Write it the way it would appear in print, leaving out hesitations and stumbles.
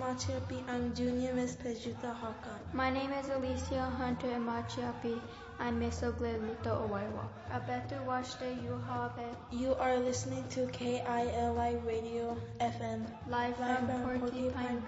Machiapi. I'm Junior Miss Pejuta Hakan. My name is Alicia Hunter Machiapi. I'm Miss Ogleluto Owawa. Abetu Washte Yuhabe. You are listening to KILI Radio FM. Live from Porcupine